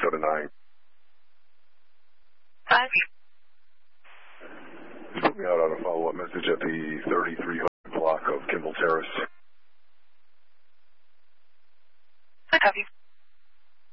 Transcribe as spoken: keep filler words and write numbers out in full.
go to nine. Five. Put me out on a follow-up message at the thirty-three hundred block of Kimball Terrace.